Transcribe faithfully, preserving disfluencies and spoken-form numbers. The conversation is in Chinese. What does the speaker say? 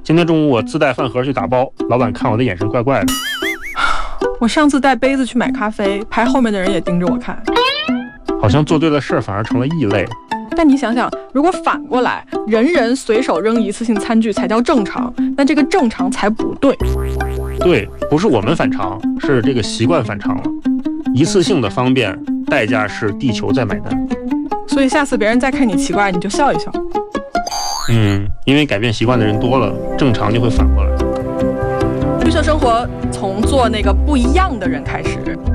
今天中午我自带饭盒去打包，老板看我的眼神怪怪的。 我上次带杯子去买咖啡，排后面的人也盯着我看。 好像做对了事儿反而成了异类。 但你想想，如果反过来，人人随手扔一次性餐具才叫正常，那这个正常才不对。 对，不是我们反常，是这个习惯反常了。一次性的方便，代价是地球在买单。 所以下次别人再看你奇怪，你就笑一笑。 嗯，因为改变习惯的人多了，正常就会反过来。 绿色生活从做那个不一样的人开始。